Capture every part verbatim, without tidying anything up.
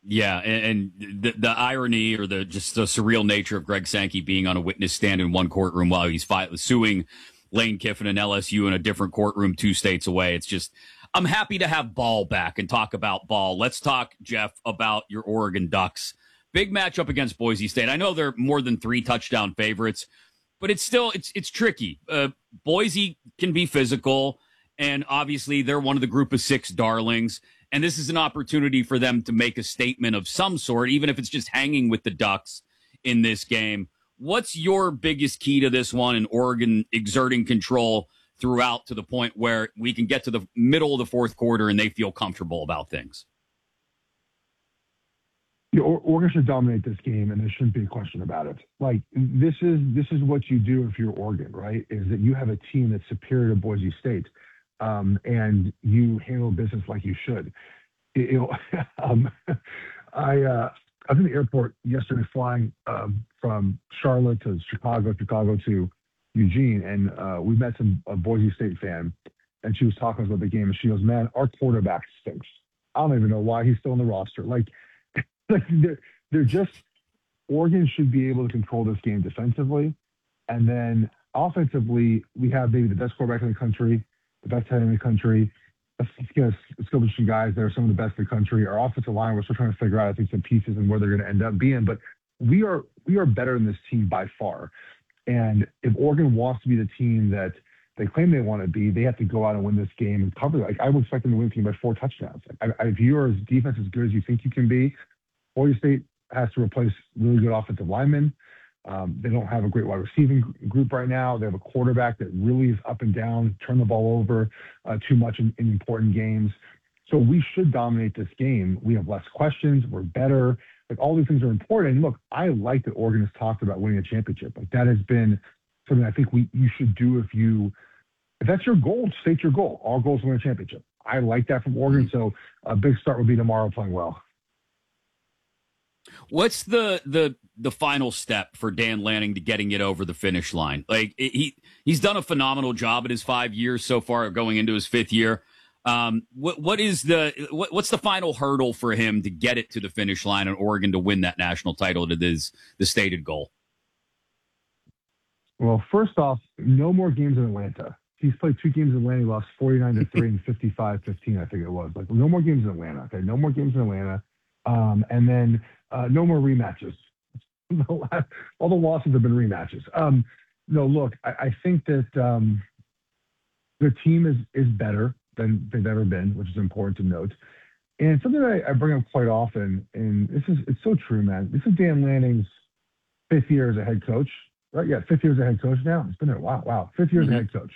Yeah, and, and the, the irony or the just the surreal nature of Greg Sankey being on a witness stand in one courtroom while he's fi- suing Lane Kiffin and L S U in a different courtroom two states away. It's just, I'm happy to have Ball back and talk about Ball. Let's talk, Jeff, about your Oregon Ducks. Big matchup against Boise State. I know they're more than three touchdown favorites, but it's still, it's it's tricky. Uh, Boise can be physical, and obviously they're one of the group of six darlings. And this is an opportunity for them to make a statement of some sort, even if it's just hanging with the Ducks in this game. What's your biggest key to this one, in Oregon exerting control throughout to the point where we can get to the middle of the fourth quarter and they feel comfortable about things? Yeah, Oregon should dominate this game, and there shouldn't be a question about it. Like, this is this is what you do if you're Oregon, right? Is that you have a team that's superior to Boise State, um, and you handle business like you should. You know, um, I uh, I was in the airport yesterday flying um, from Charlotte to Chicago, Chicago to Eugene, and uh, we met some a Boise State fan, and she was talking about the game, and she goes, "Man, our quarterback stinks. I don't even know why he's still on the roster." Like, like they're they're just Oregon should be able to control this game defensively, and then offensively, we have maybe the best quarterback in the country, the best head in the country. Let's, let's get a, let's go with some guys that are some of the best in the country. Our offensive line, we're still trying to figure out, I think, some pieces and where they're going to end up being. But we are we are better than this team by far. And if Oregon wants to be the team that they claim they want to be, they have to go out and win this game and cover. Like, I would expect them to win the game by four touchdowns. I, I, if you're as defense as good as you think you can be, Boise State has to replace really good offensive linemen. Um, they don't have a great wide receiving group right now. They have a quarterback that really is up and down, turn the ball over uh, too much in, in important games. So we should dominate this game. We have less questions. We're better. Like, all these things are important. And look, I like that Oregon has talked about winning a championship. Like, that has been something I think we you should do if you if that's your goal. State your goal. Our goal is to win a championship. I like that from Oregon. So a big start would be tomorrow playing well. What's the the the final step for Dan Lanning to getting it over the finish line? Like, he he's done a phenomenal job in his five years so far, going into his fifth year. Um, what what is the what, what's the final hurdle for him to get it to the finish line and Oregon to win that national title? That is the stated goal. Well, first off, no more games in Atlanta. He's played two games in Atlanta. He lost forty-nine to three and fifty-five fifteen, I think it was. Like, no more games in Atlanta. Okay, no more games in Atlanta. Um, and then uh, no more rematches. All the losses have been rematches. Um, no, look, I, I think that um, the team is is better than they've ever been, which is important to note. And something that I, I bring up quite often, and this is it's so true, man. This is Dan Lanning's fifth year as a head coach, right? Yeah, fifth year as a head coach now. It's been there. Wow, wow, fifth year mm-hmm. as a head coach,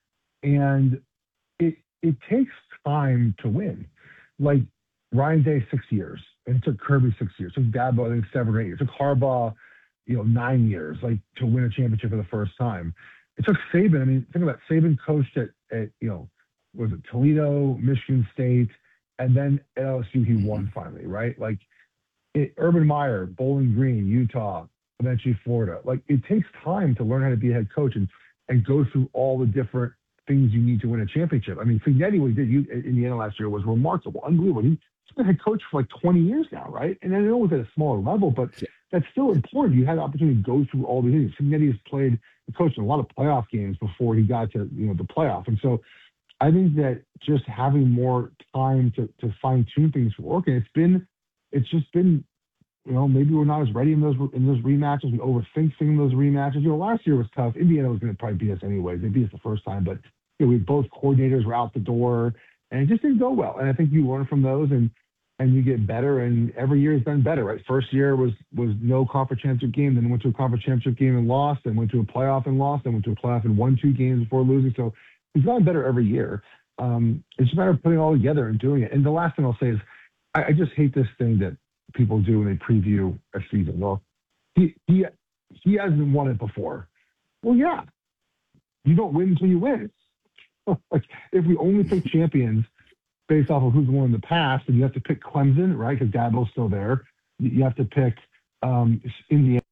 and it it takes time to win. Like, Ryan Day, six years. And it took Kirby six years. It took Dabo, I think, seven or eight years. It took Harbaugh, you know, nine years, like, to win a championship for the first time. It took Saban. I mean, think about it. Saban coached at, at, you know, was it Toledo, Michigan State, and then at L S U he won finally, right? Like, it, Urban Meyer, Bowling Green, Utah, eventually Florida. Like, it takes time to learn how to be a head coach and, and go through all the different things you need to win a championship. I mean, Fignetti, what he did you, in Indiana last year was remarkable, unbelievable. He, He's been head coach for like twenty years now, right? And I know it was at a smaller level, but that's still important. You had the opportunity to go through all the things. Fignetti has played, coached in a lot of playoff games before he got to, you know, the playoff. And so I think that just having more time to, to fine tune things for Oregon, it's been, it's just been, you know, maybe we're not as ready in those in those rematches. We overthink things in those rematches. You know, last year was tough. Indiana was going to probably beat us anyways. They beat us the first time, but you know, we both coordinators were out the door, and it just didn't go well. And I think you learn from those, and and you get better, and every year has been better, right? First year was was no conference championship game, then went to a conference championship game and lost, then went to a playoff and lost, then went to a playoff and won two games before losing. So he's gotten better every year. Um, it's just a matter of putting it all together and doing it. And the last thing I'll say is, I, I just hate this thing that people do when they preview a season. Well, he he he hasn't won it before. Well, yeah, you don't win until you win. Like, if we only pick champions based off of who's won in the past, and you have to pick Clemson, right? Because Dabo's still there. You have to pick um, Indiana.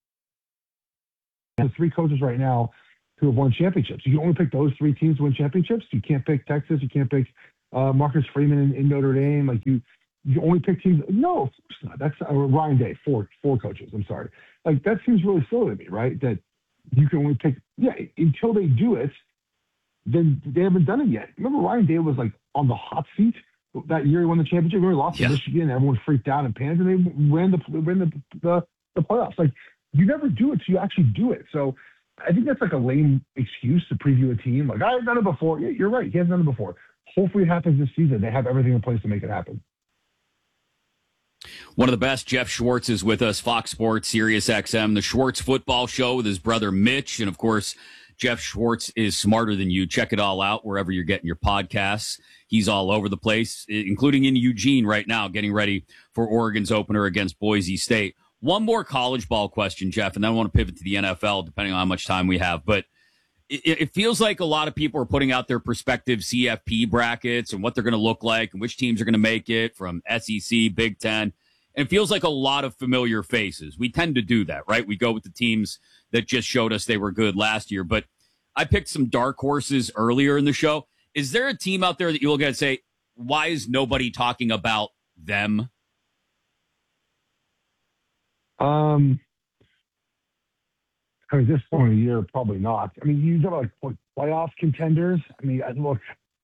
The three coaches right now who have won championships. You can only pick those three teams to win championships. You can't pick Texas. You can't pick uh, Marcus Freeman in, in Notre Dame. Like, you, you only pick teams. No, of course not. That's uh, Ryan Day, four four coaches. I'm sorry. Like that seems really silly to me, right? That you can only pick. Yeah, until they do it, then they haven't done it yet. Remember, Ryan Day was like on the hot seat that year he won the championship. He lost yeah. to Michigan. Everyone freaked out and panicked, and they ran the ran the, the the playoffs. Like you never do it, so you actually do it. So I think that's like a lame excuse to preview a team. Like I've done it before. Yeah, you're right. He hasn't done it before. Hopefully, it happens this season. They have everything in place to make it happen. One of the best, Jeff Schwartz, is with us, Fox Sports, Sirius X M, the Schwartz Football Show with his brother Mitch. And, of course, Jeff Schwartz is smarter than you. Check it all out wherever you're getting your podcasts. He's all over the place, including in Eugene right now, getting ready for Oregon's opener against Boise State. One more college ball question, Jeff, and then I want to pivot to the N F L, depending on how much time we have. But it, it feels like a lot of people are putting out their prospective C F P brackets and what they're going to look like and which teams are going to make it from S E C, Big Ten. And it feels like a lot of familiar faces. We tend to do that, right? We go with the teams that just showed us they were good last year. But I picked some dark horses earlier in the show. Is there a team out there that you look at and say, why is nobody talking about them? Um, I mean, this point of the year, probably not. I mean, you talk about like playoff contenders. I mean, I look.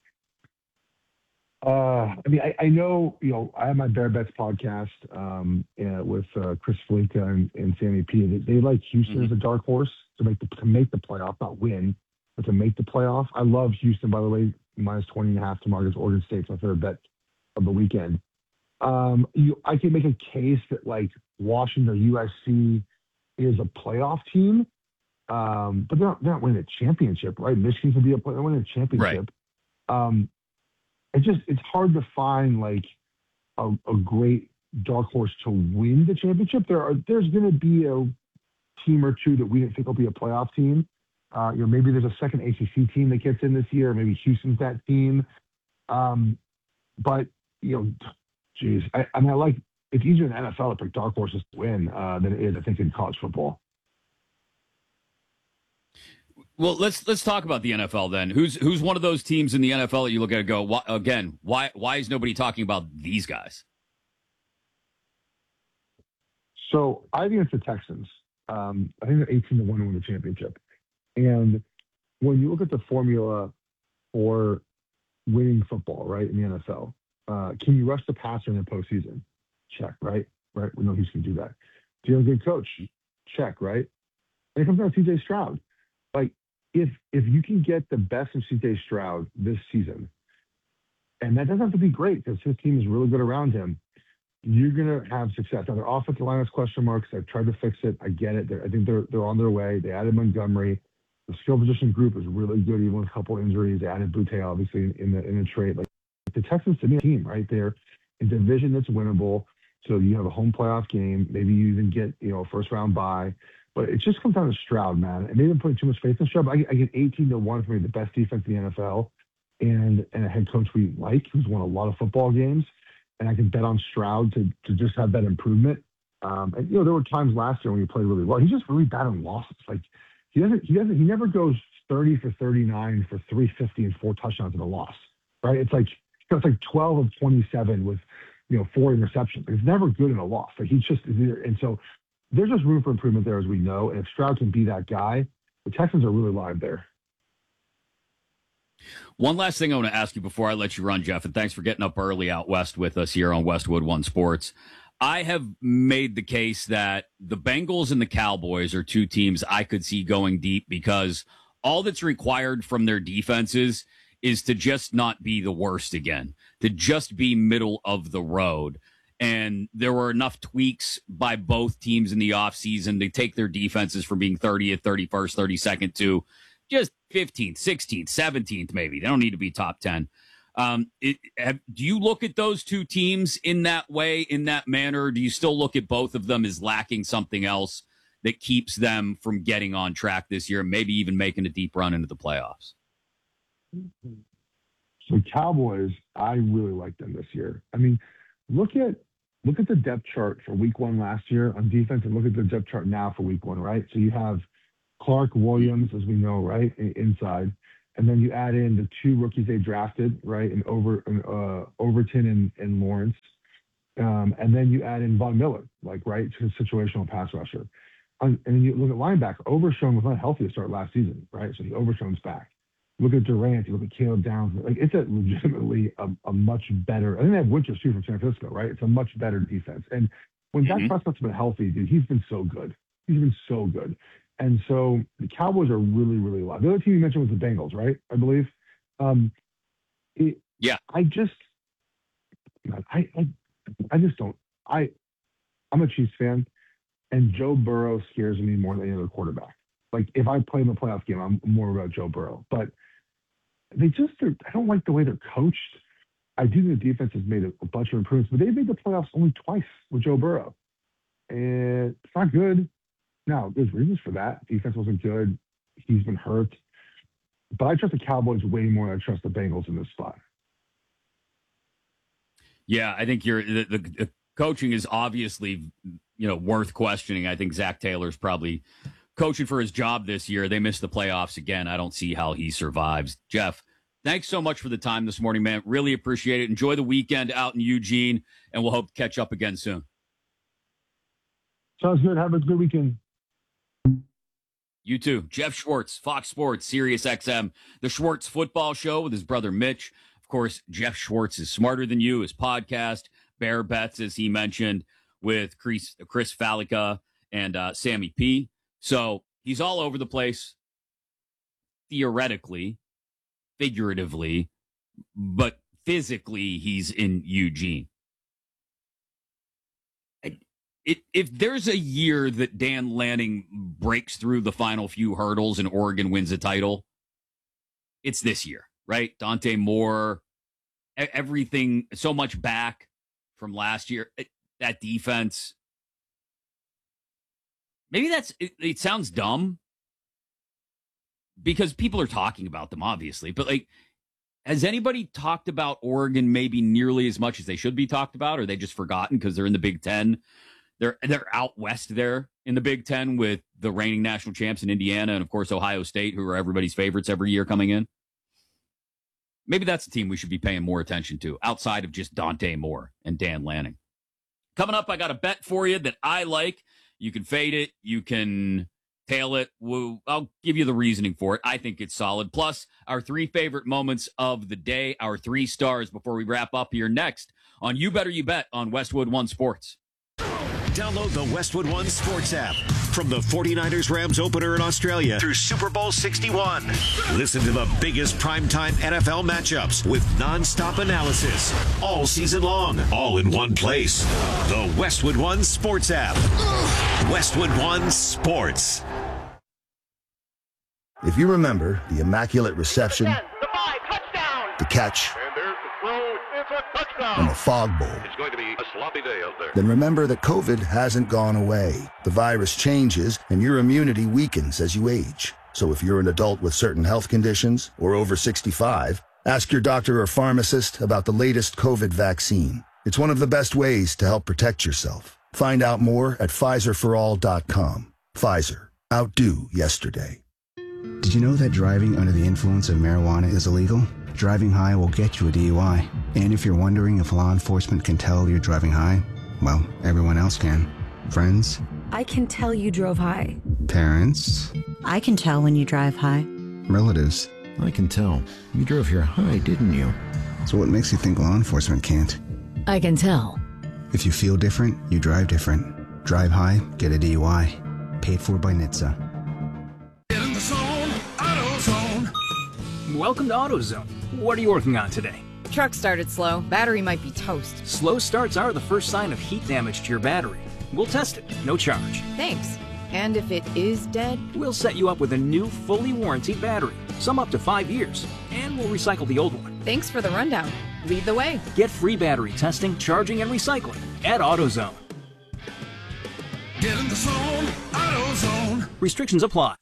Uh, I mean, I, I know, you know, I have my Bear Bets podcast um, uh, with uh, Chris Felica and, and Sammy P. They, they like Houston mm-hmm. as a dark horse to make the to make the playoff, not win, but to make the playoff. I love Houston, by the way, minus twenty and a half tomorrow against Oregon State. It's my favorite bet of the weekend. Um, you, I can make a case that like Washington or U S C is a playoff team, um, but they're not, they're not winning a championship, right? Michigan can be a playoff, they're winning a championship. Right. Um, It just it's hard to find like a, a great dark horse to win the championship. There are there's going to be a team or two that we didn't think will be a playoff team. Uh, you know, maybe there's a second A C C team that gets in this year. Maybe Houston's that team. Um, but you know, geez, I, I mean, I like it's easier in the N F L to pick dark horses to win uh, than it is, I think, in college football. Well, let's let's talk about the N F L then. Who's who's one of those teams in the N F L that you look at and go, why, again, why why is nobody talking about these guys? So I think it's the Texans. Um, I think they're eighteen to one to win the championship. And when you look at the formula for winning football, right, in the N F L, uh, can you rush the passer in the postseason? Check, right? Right. We know he's going to do that. Do you have a good coach? Check, right? And it comes down to C J Stroud. Like, if if you can get the best of C J Stroud this season, and that doesn't have to be great because his team is really good around him, you're gonna have success. Now their offensive line has question marks. I've tried to fix it. I get it. They're, I think they're they're on their way. They added Montgomery. The skill position group is really good, even with a couple injuries. They added Boutte, obviously, in, in the in the trade. Like the Texans, to me, a team right there, a division that's winnable. So you have a home playoff game. Maybe you even get you know a first round bye. But it just comes down to Stroud, man. And they've been putting too much faith in Stroud. But I, I get eighteen to one for me, the best defense in the N F L, and and a head coach we like who's won a lot of football games. And I can bet on Stroud to to just have that improvement. Um, and you know, there were times last year when he played really well. He's just really bad in losses. Like he doesn't he doesn't he never goes thirty for thirty-nine for three fifty and four touchdowns in a loss. Right? It's like it's like twelve of twenty-seven with you know four interceptions. It's never good in a loss. Like he's just and so. There's just room for improvement there, as we know. And if Stroud can be that guy, the Texans are really live there. One last thing I want to ask you before I let you run, Jeff, and thanks for getting up early out west with us here on Westwood One Sports. I have made the case that the Bengals and the Cowboys are two teams I could see going deep because all that's required from their defenses is to just not be the worst again, to just be middle of the road. And there were enough tweaks by both teams in the offseason to take their defenses from being thirtieth, thirty-first, thirty-second to just fifteenth, sixteenth, seventeenth, maybe. They don't need to be top ten. Um, it, have, do you look at those two teams in that way, in that manner? Or do you still look at both of them as lacking something else that keeps them from getting on track this year, maybe even making a deep run into the playoffs? So Cowboys, I really like them this year. I mean, look at Look at the depth chart for week one last year on defense and look at the depth chart now for week one, right? So you have Clark, Williams, as we know, right, inside. And then you add in the two rookies they drafted, right, and over uh, Overton and, and Lawrence. Um, and then you add in Von Miller, like, right, to a situational pass rusher. And then you look at linebacker. Overshown was not healthy to start last season, right? So he Overshown's back. Look at Durant. You look at Caleb Downs. Like, it's a legitimately a, a much better. I think they have Winters too from San Francisco, right? It's a much better defense. And when mm-hmm. Dak Prescott's been healthy, dude, he's been so good. He's been so good. And so the Cowboys are really, really live. The other team you mentioned was the Bengals, right? I believe. Um, it, yeah. I just, I, I, I just don't. I, I'm a Chiefs fan, and Joe Burrow scares me more than any other quarterback. Like, if I play in the playoff game, I'm more about Joe Burrow. But they just, I don't like the way they're coached. I do think the defense has made a, a bunch of improvements, but they made the playoffs only twice with Joe Burrow. And it's not good. Now, there's reasons for that. Defense wasn't good. He's been hurt. But I trust the Cowboys way more than I trust the Bengals in this spot. Yeah, I think you're the, the, the coaching is obviously, you know, worth questioning. I think Zach Taylor's probably coaching for his job this year. They missed the playoffs again. I don't see how he survives. Jeff, thanks so much for the time this morning, man. Really appreciate it. Enjoy the weekend out in Eugene, and we'll hope to catch up again soon. Sounds good. Have a good weekend. You too. Jeff Schwartz, Fox Sports, Sirius X M, the Schwartz Football Show with his brother Mitch. Of course, Jeff Schwartz is Smarter Than You, his podcast, Bear Bets, as he mentioned, with Chris, Chris Falica and uh, Sammy P. So he's all over the place, theoretically, figuratively, but physically he's in Eugene. It, if there's a year that Dan Lanning breaks through the final few hurdles and Oregon wins a title, it's this year, right? Dante Moore, everything, so much back from last year. That defense, maybe that's, it, it sounds dumb because people are talking about them, obviously, but like, has anybody talked about Oregon maybe nearly as much as they should be talked about? Or are they just forgotten because they're in the Big Ten? They're they're out west there in the Big Ten with the reigning national champs in Indiana and, of course, Ohio State, who are everybody's favorites every year coming in. Maybe that's a team we should be paying more attention to outside of just Dante Moore and Dan Lanning. Coming up, I got a bet for you that I like. You can fade it. You can tail it. We'll, I'll give you the reasoning for it. I think it's solid. Plus, our three favorite moments of the day, our three stars before we wrap up here next on You Better You Bet on Westwood One Sports. Download the Westwood One Sports app. From the forty-niners Rams opener in Australia through Super Bowl sixty-one. Listen to the biggest primetime N F L matchups with nonstop analysis all season long, all in one place. The Westwood One Sports app. Westwood One Sports. If you remember the immaculate reception, the five, touchdown. the catch, And there's the throw. It's a touchdown. and the fog bowl, It's going to be a sloppy day out there. then remember that COVID hasn't gone away. The virus changes, and your immunity weakens as you age. So if you're an adult with certain health conditions or over sixty-five, ask your doctor or pharmacist about the latest COVID vaccine. It's one of the best ways to help protect yourself. Find out more at Pfizer for all dot com. Pfizer. Outdo yesterday. Did you know that driving under the influence of marijuana is illegal? Driving high will get you a D U I. And if you're wondering if law enforcement can tell you're driving high, well, everyone else can. Friends? I can tell you drove high. Parents? I can tell when you drive high. Relatives? I can tell. You drove here high, didn't you? So what makes you think law enforcement can't? I can tell. If you feel different, you drive different. Drive high, get a D U I. Paid for by N H T S A. Get in the zone, AutoZone. Welcome to AutoZone. What are you working on today? Truck started slow. Battery might be toast. Slow starts are the first sign of heat damage to your battery. We'll test it, no charge. Thanks. And if it is dead? We'll set you up with a new, fully warranted battery, some up to five years, and we'll recycle the old one. Thanks for the rundown. Lead the way. Get free battery testing, charging, and recycling at AutoZone. Get in the zone, AutoZone. Restrictions apply.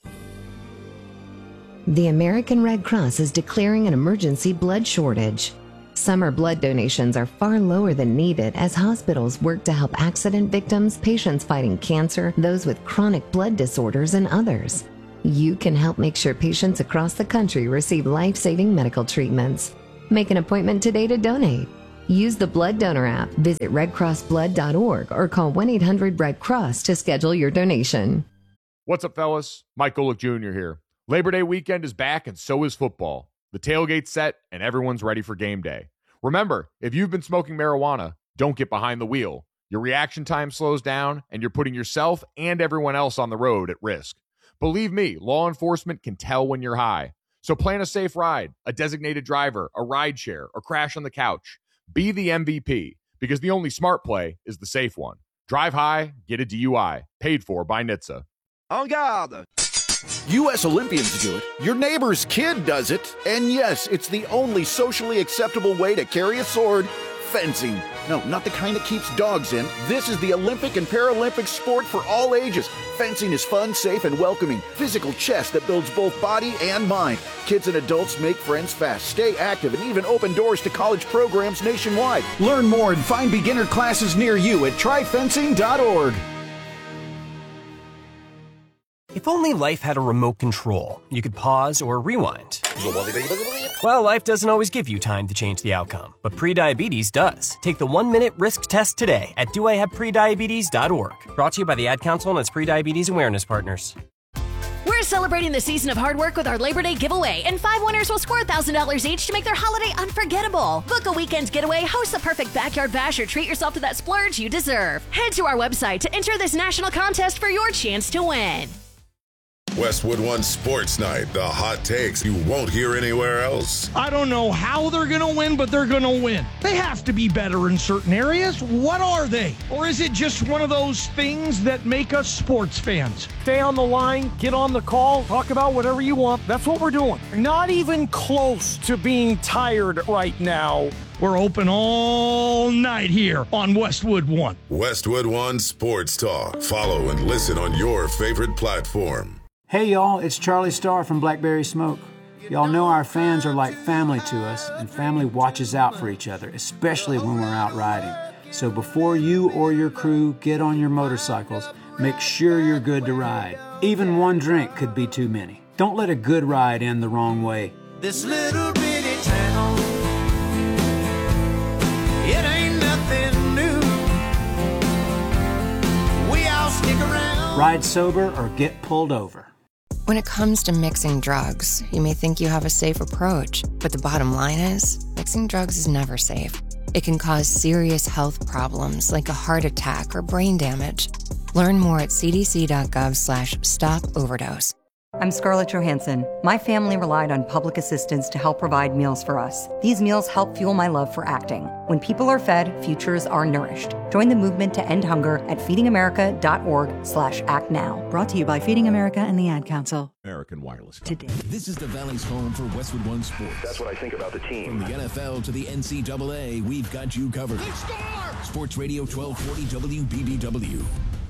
The American Red Cross is declaring an emergency blood shortage. Summer blood donations are far lower than needed as hospitals work to help accident victims, patients fighting cancer, those with chronic blood disorders, and others. You can help make sure patients across the country receive life-saving medical treatments. Make an appointment today to donate. Use the Blood Donor app, visit red cross blood dot org, or call one eight hundred red cross to schedule your donation. What's up, fellas? Mike Golick Junior here. Labor Day weekend is back, and so is football. The tailgate's set, and everyone's ready for game day. Remember, if you've been smoking marijuana, don't get behind the wheel. Your reaction time slows down, and you're putting yourself and everyone else on the road at risk. Believe me, law enforcement can tell when you're high. So plan a safe ride, a designated driver, a ride share, or crash on the couch. Be the M V P, because the only smart play is the safe one. Drive high, get a D U I. Paid for by N H T S A. En garde! U S Olympians do it, your neighbor's kid does it, and yes, it's the only socially acceptable way to carry a sword, fencing. No, not the kind that keeps dogs in. This is the Olympic and Paralympic sport for all ages. Fencing is fun, safe, and welcoming. Physical chess that builds both body and mind. Kids and adults make friends fast, stay active, and even open doors to college programs nationwide. Learn more and find beginner classes near you at try fencing dot org. If only life had a remote control, you could pause or rewind. Well, life doesn't always give you time to change the outcome, but prediabetes does. Take the one-minute risk test today at do I have prediabetes dot org. Brought to you by the Ad Council and its prediabetes awareness partners. We're celebrating the season of hard work with our Labor Day giveaway, and five winners will score one thousand dollars each to make their holiday unforgettable. Book a weekend getaway, host the perfect backyard bash, or treat yourself to that splurge you deserve. Head to our website to enter this national contest for your chance to win. Westwood One Sports Night, the hot takes you won't hear anywhere else. I don't know how they're going to win, but they're going to win. They have to be better in certain areas. What are they? Or is it just one of those things that make us sports fans? Stay on the line, get on the call, talk about whatever you want. That's what we're doing. Not even close to being tired right now. We're open all night here on Westwood One. Westwood One Sports Talk. Follow and listen on your favorite platform. Hey y'all, it's Charlie Starr from Blackberry Smoke. Y'all know our fans are like family to us, and family watches out for each other, especially when we're out riding. So before you or your crew get on your motorcycles, make sure you're good to ride. Even one drink could be too many. Don't let a good ride end the wrong way. This little bitty town, it ain't nothing new. We all stick around. Ride sober or get pulled over. When it comes to mixing drugs, you may think you have a safe approach, but the bottom line is, mixing drugs is never safe. It can cause serious health problems like a heart attack or brain damage. Learn more at c d c dot gov slash stop overdose. I'm Scarlett Johansson. My family relied on public assistance to help provide meals for us. These meals help fuel my love for acting. When people are fed, futures are nourished. Join the movement to end hunger at feeding america dot org slash act now. Brought to you by Feeding America and the Ad Council. American Wireless. Today. This is the Valley's home for Westwood One Sports. That's what I think about the team. From the N F L to the N C double A, we've got you covered. Sports Radio twelve forty W B B W.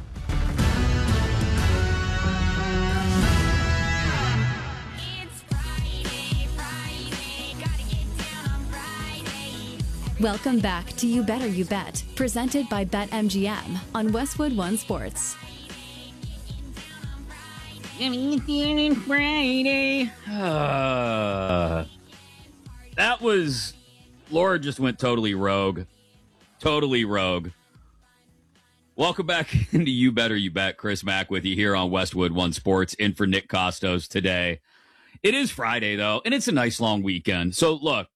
Welcome back to You Better You Bet, presented by BetMGM on Westwood One Sports. Friday. Uh, that was, Laura just went totally rogue. Totally rogue. Welcome back into You Better You Bet. Chris Mack with you here on Westwood One Sports, in for Nick Costos today. It is Friday, though, and it's a nice long weekend. So, look,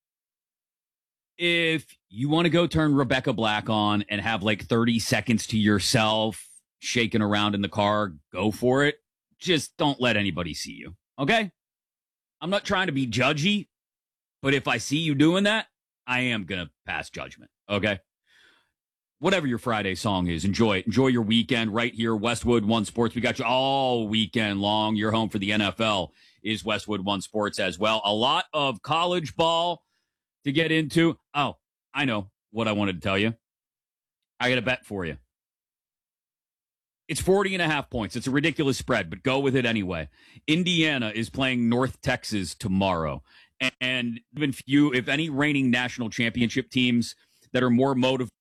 if you want to go turn Rebecca Black on and have like thirty seconds to yourself shaking around in the car, go for it. Just don't let anybody see you, okay? I'm not trying to be judgy, but if I see you doing that, I am going to pass judgment, okay? Whatever your Friday song is, enjoy it. Enjoy your weekend right here, Westwood One Sports. We got you all weekend long. Your home for the N F L is Westwood One Sports as well. A lot of college ball to get into. Oh, I know what I wanted to tell you. I got a bet for you. It's forty and a half points. It's a ridiculous spread, but go with it anyway. Indiana is playing North Texas tomorrow. And even few, if any reigning national championship teams that are more motivated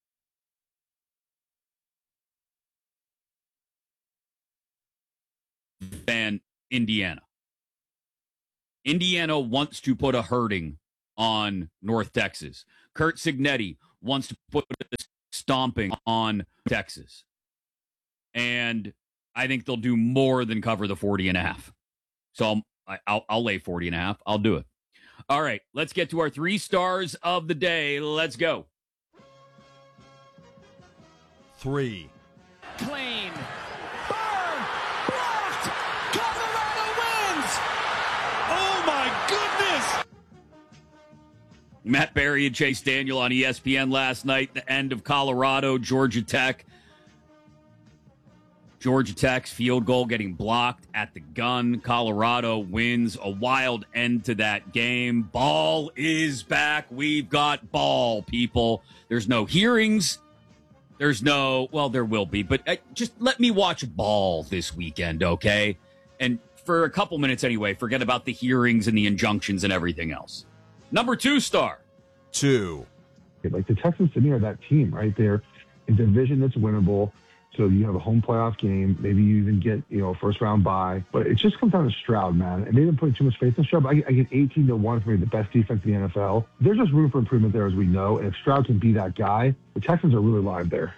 than Indiana. Indiana wants to put a hurting on North Texas. Curt Cignetti wants to put a stomping on Texas. And I think they'll do more than cover the forty and a half. So I'll, I'll, I'll lay forty and a half. I'll do it. All right, let's get to our three stars of the day. Let's go. Three. Clean. Burn. Blocked. Colorado wins. Oh, my goodness. Matt Berry and Chase Daniel on E S P N last night. The end of Colorado, Georgia Tech. Georgia Tech's field goal getting blocked at the gun. Colorado wins. A wild end to that game. Ball is back. We've got ball, people. There's no hearings. There's no, well, there will be, but uh, just let me watch ball this weekend, okay? And for a couple minutes anyway, forget about the hearings and the injunctions and everything else. Number two star. Two. Like the Texans to me are that team right there. A division that's winnable. So you have a home playoff game. Maybe you even get, you know, a first round bye. But it just comes down to Stroud, man. And they've been putting too much faith in Stroud. But I, I get eighteen to one for me, the best defense in the N F L. There's just room for improvement there, as we know. And if Stroud can be that guy, the Texans are really live there.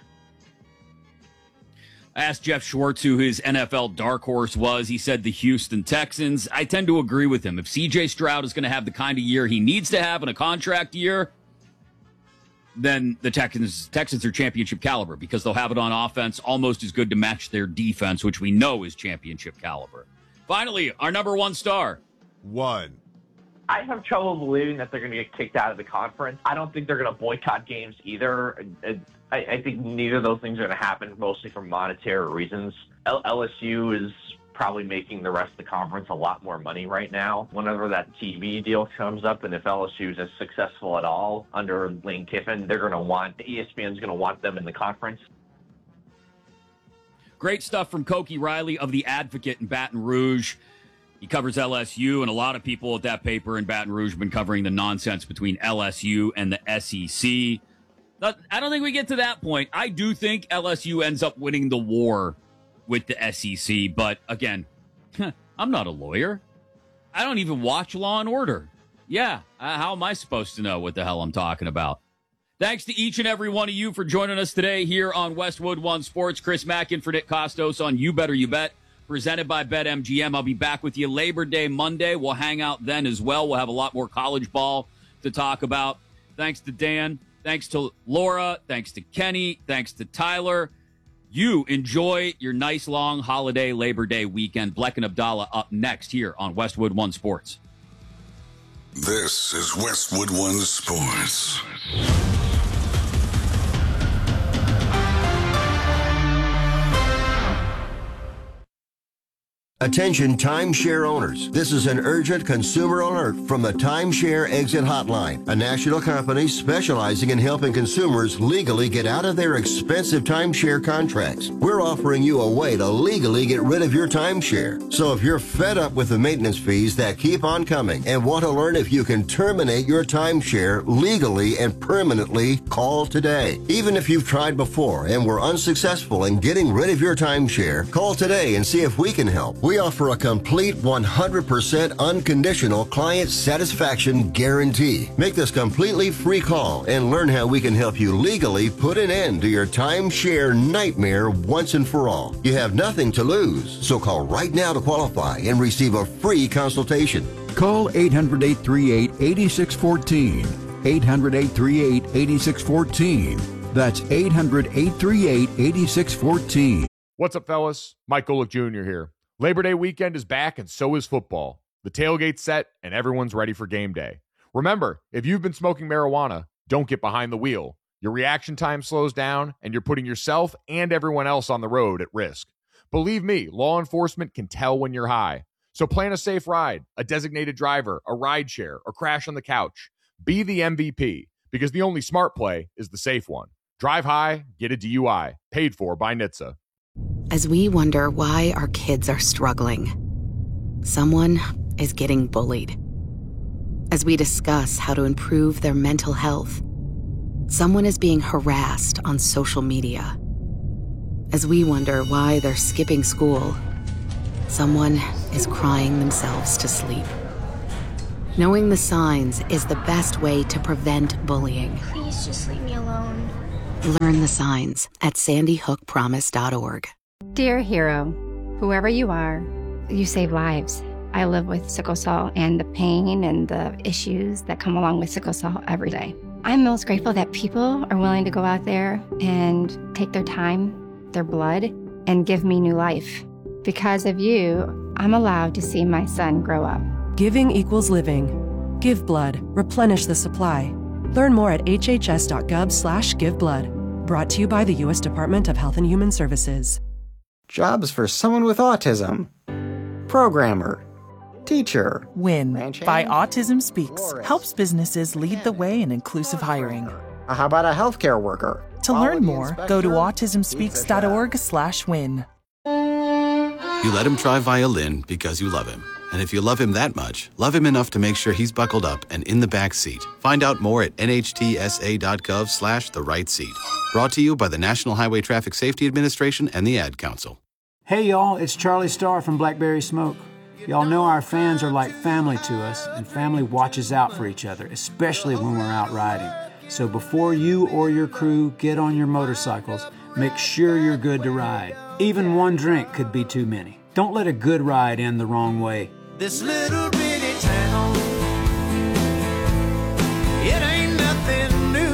I asked Jeff Schwartz who his N F L dark horse was. He said the Houston Texans. I tend to agree with him. If C J Stroud is going to have the kind of year he needs to have in a contract year, then the Texans Texans are championship caliber because they'll have it on offense almost as good to match their defense, which we know is championship caliber. Finally, our number one star. One. I have trouble believing that they're going to get kicked out of the conference. I don't think they're going to boycott games either. I, I think neither of those things are going to happen, mostly for monetary reasons. L- LSU is probably making the rest of the conference a lot more money right now. Whenever that T V deal comes up, and if L S U is as successful at all under Lane Kiffin, they're going to want, E S P N is going to want them in the conference. Great stuff from Koki Riley of The Advocate in Baton Rouge. He covers L S U, and a lot of people at that paper in Baton Rouge have been covering the nonsense between L S U and the S E C. But I don't think we get to that point. I do think L S U ends up winning the war with the S E C, but again, I'm not a lawyer. I don't even watch Law and Order. Yeah, uh, how am I supposed to know what the hell I'm talking about? Thanks to each and every one of you for joining us today here on Westwood One Sports. Chris Mackin for Nick Costos on You Better You Bet, presented by BetMGM. I'll be back with you Labor Day Monday. We'll hang out then as well. We'll have a lot more college ball to talk about. Thanks to Dan. Thanks to Laura. Thanks to Kenny. Thanks to Tyler. You enjoy your nice long holiday Labor Day weekend. Bleck and Abdallah up next here on Westwood One Sports. This is Westwood One Sports. Attention timeshare owners. This is an urgent consumer alert from the Timeshare Exit Hotline, a national company specializing in helping consumers legally get out of their expensive timeshare contracts. We're offering you a way to legally get rid of your timeshare. So if you're fed up with the maintenance fees that keep on coming and want to learn if you can terminate your timeshare legally and permanently, call today. Even if you've tried before and were unsuccessful in getting rid of your timeshare, call today and see if we can help. We offer a complete one hundred percent unconditional client satisfaction guarantee. Make this completely free call and learn how we can help you legally put an end to your timeshare nightmare once and for all. You have nothing to lose, so call right now to qualify and receive a free consultation. Call eight hundred, eight three eight, eight six one four. eight hundred, eight three eight, eight six one four. That's eight hundred, eight three eight, eight six one four. What's up, fellas? Mike Golick Junior here. Labor Day weekend is back, and so is football. The tailgate's set, and everyone's ready for game day. Remember, if you've been smoking marijuana, don't get behind the wheel. Your reaction time slows down, and you're putting yourself and everyone else on the road at risk. Believe me, law enforcement can tell when you're high. So plan a safe ride, a designated driver, a ride share, or crash on the couch. Be the M V P, because the only smart play is the safe one. Drive high, get a D U I. Paid for by N H T S A. As we wonder why our kids are struggling, someone is getting bullied. As we discuss how to improve their mental health, someone is being harassed on social media. As we wonder why they're skipping school, someone is crying themselves to sleep. Knowing the signs is the best way to prevent bullying. Please just leave me alone. Learn the signs at sandy hook promise dot org. Dear hero, whoever you are, you save lives. I live with sickle cell and the pain and the issues that come along with sickle cell every day. I'm most grateful that people are willing to go out there and take their time, their blood, and give me new life. Because of you, I'm allowed to see my son grow up. Giving equals living. Give blood. Replenish the supply. Learn more at hhs.gov slash giveblood. Brought to you by the U S Department of Health and Human Services. Jobs for someone with autism. Programmer. Teacher. WIN by Autism Speaks helps businesses lead the way in inclusive hiring. How about a healthcare worker? To learn more, go to autism speaks dot org slash win. You let him try violin because you love him. And if you love him that much, love him enough to make sure he's buckled up and in the back seat. Find out more at nhtsa.gov slash the right seat. Brought to you by the National Highway Traffic Safety Administration and the Ad Council. Hey y'all, it's Charlie Starr from Blackberry Smoke. Y'all know our fans are like family to us, and family watches out for each other, especially when we're out riding. So before you or your crew get on your motorcycles, make sure you're good to ride. Even one drink could be too many. Don't let a good ride end the wrong way. This little bitty town, it ain't nothing new.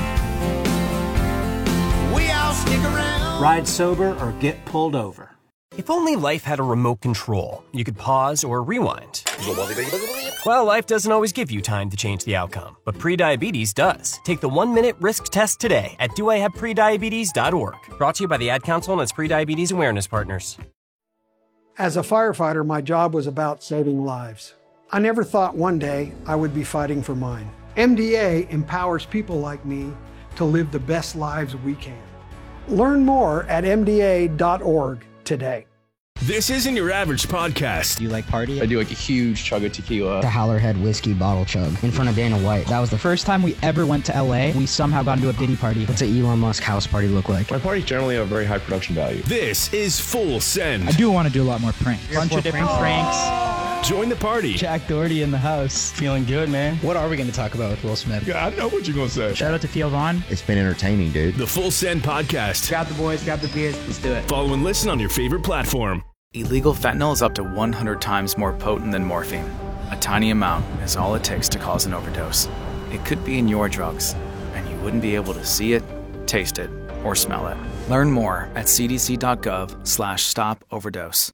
We all stick around. Ride sober or get pulled over. If only life had a remote control, you could pause or rewind. Well, life doesn't always give you time to change the outcome, but prediabetes does. Take the one-minute risk test today at do I have prediabetes dot org. Brought to you by the Ad Council and its prediabetes awareness partners. As a firefighter, my job was about saving lives. I never thought one day I would be fighting for mine. M D A empowers people like me to live the best lives we can. Learn more at M D A dot org today. This isn't your average podcast. Do you like party? I do like a huge chug of tequila. The Howlerhead whiskey bottle chug in front of Dana White. That was the first time we ever went to L A. We somehow got into a Diddy party. What's an Elon Musk house party look like? My parties generally have very high production value. This is Full Send. I do want to do a lot more pranks. A bunch of different pranks. pranks. Join the party. Jack Doherty in the house. Feeling good, man. What are we going to talk about with Will Smith? Yeah, I know what you're going to say. Shout out to Theo Vaughn. It's been entertaining, dude. The Full Send podcast. Grab the boys, grab the beers. Let's do it. Follow and listen on your favorite platform. Illegal fentanyl is up to one hundred times more potent than morphine. A tiny amount is all it takes to cause an overdose. It could be in your drugs, and you wouldn't be able to see it, taste it, or smell it. Learn more at c d c dot gov slash stop overdose.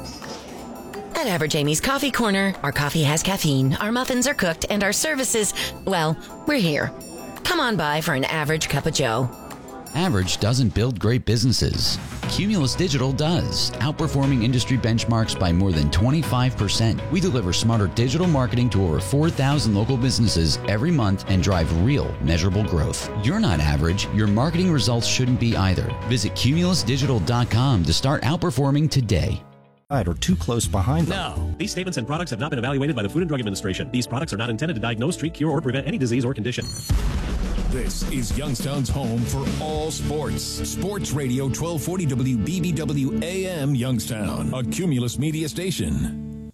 At Average Amy's Coffee Corner, our coffee has caffeine, our muffins are cooked, and our services, well, we're here. Come on by for an average cup of joe. Average doesn't build great businesses. Cumulus Digital does, outperforming industry benchmarks by more than twenty-five percent. We deliver smarter digital marketing to over four thousand local businesses every month and drive real, measurable growth. You're not average. Your marketing results shouldn't be either. Visit cumulus digital dot com to start outperforming today. Or too close behind them. No. These statements and products have not been evaluated by the Food and Drug Administration. These products are not intended to diagnose, treat, cure, or prevent any disease or condition. This is Youngstown's home for all sports. Sports Radio twelve forty W B B W A M Youngstown, a Cumulus media station.